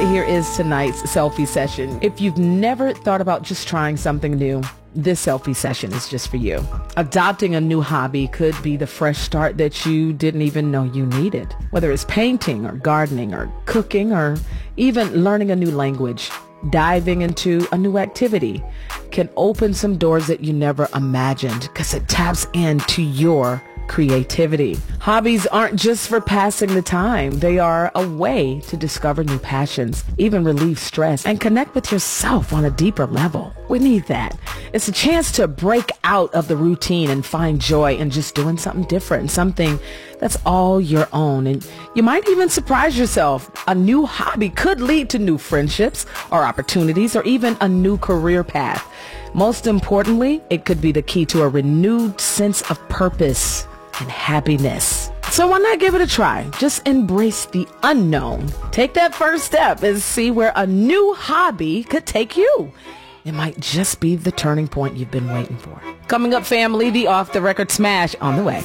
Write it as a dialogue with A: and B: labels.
A: here is tonight's selfie session. If you've never thought about just trying something new, this selfie session is just for you. Adopting a new hobby could be the fresh start that you didn't even know you needed. Whether it's painting or gardening or cooking or even learning a new language, diving into a new activity can open some doors that you never imagined because it taps into your creativity. Hobbies aren't just for passing the time. They are a way to discover new passions, even relieve stress, and connect with yourself on a deeper level. We need that. It's a chance to break out of the routine and find joy in just doing something different, something that's all your own. And you might even surprise yourself. A new hobby could lead to new friendships or opportunities or even a new career path. Most importantly, it could be the key to a renewed sense of purpose and happiness. So why not give it a try? Just embrace the unknown. Take that first step and see where a new hobby could take you. It might just be the turning point you've been waiting for. Coming up, family, the Off the Record Smash on the way.